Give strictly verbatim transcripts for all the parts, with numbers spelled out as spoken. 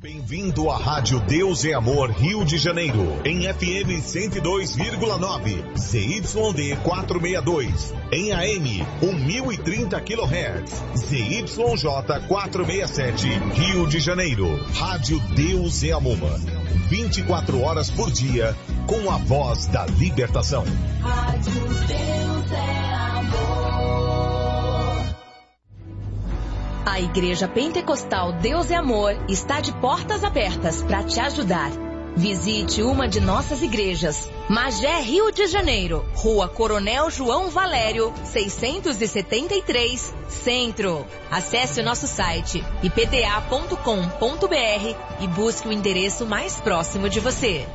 Bem-vindo à Rádio Deus é Amor Rio de Janeiro, em F M cento e dois vírgula nove, Z Y D quatrocentos e sessenta e dois, em A M mil e trinta quilohertz, Z Y J quatrocentos e sessenta e sete, Rio de Janeiro. Rádio Deus é Amor, vinte e quatro horas por dia, com a voz da libertação. Rádio Deus é Amor. A Igreja Pentecostal Deus é Amor está de portas abertas para te ajudar. Visite uma de nossas igrejas. Magé, Rio de Janeiro, Rua Coronel João Valério, seiscentos e setenta e três, Centro. Acesse o nosso site i p d a ponto com ponto b r e busque o endereço mais próximo de você.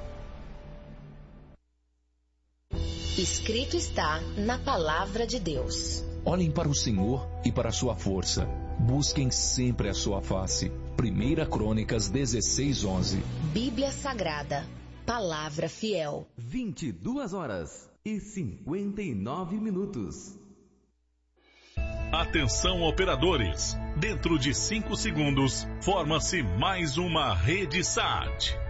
Escrito está na Palavra de Deus. Olhem para o Senhor e para a sua força. Busquem sempre a sua face. Primeira Crônicas dezesseis, onze. Bíblia Sagrada. Palavra fiel. vinte e duas horas e cinquenta e nove minutos. Atenção, operadores. Dentro de cinco segundos, forma-se mais uma rede S A T.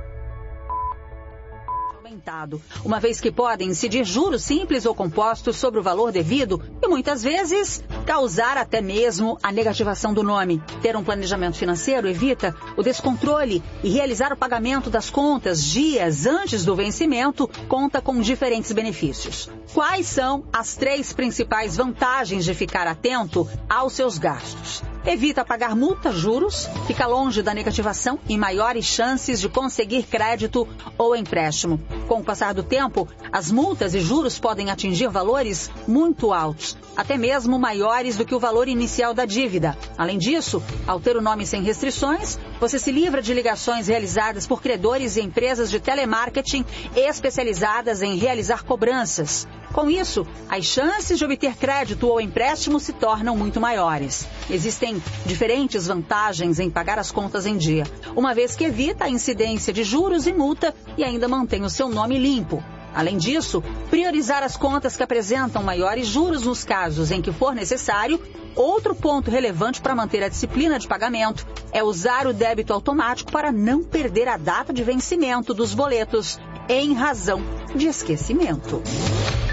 Uma vez que podem incidir juros simples ou compostos sobre o valor devido e muitas vezes causar até mesmo a negativação do nome. Ter um planejamento financeiro evita o descontrole e realizar o pagamento das contas dias antes do vencimento conta com diferentes benefícios. Quais são as três principais vantagens de ficar atento aos seus gastos? Evita pagar multas, juros, fica longe da negativação e maiores chances de conseguir crédito ou empréstimo. Com o passar do tempo, as multas e juros podem atingir valores muito altos, até mesmo maiores do que o valor inicial da dívida. Além disso, ao ter o nome sem restrições, você se livra de ligações realizadas por credores e empresas de telemarketing especializadas em realizar cobranças. Com isso, as chances de obter crédito ou empréstimo se tornam muito maiores. Existem diferentes vantagens em pagar as contas em dia, uma vez que evita a incidência de juros e multa e ainda mantém o seu nome limpo. Além disso, priorizar as contas que apresentam maiores juros nos casos em que for necessário. Outro ponto relevante para manter a disciplina de pagamento é usar o débito automático para não perder a data de vencimento dos boletos em razão de esquecimento.